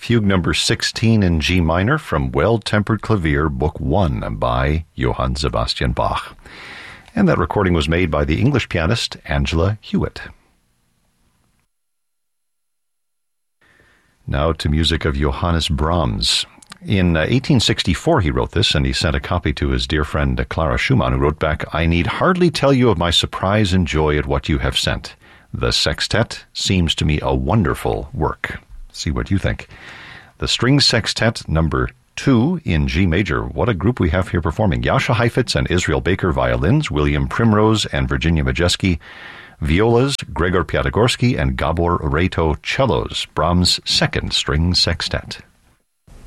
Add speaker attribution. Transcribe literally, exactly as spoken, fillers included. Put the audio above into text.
Speaker 1: Fugue number sixteen in G minor from Well-Tempered Clavier, Book one by Johann Sebastian Bach. And that recording was made by the English pianist Angela Hewitt. Now to music of Johannes Brahms. In uh, eighteen sixty-four he wrote this, and he sent a copy to his dear friend uh, Clara Schumann, who wrote back, "I need hardly tell you of my surprise and joy at what you have sent. The sextet seems to me a wonderful work." See what you think. The String Sextet number two in G major. What a group we have here performing. Jascha Heifetz and Israel Baker violins, William Primrose and Virginia Majeski violas, Gregor Piatigorsky and Gabor Reto cellos. Brahms' Second String Sextet.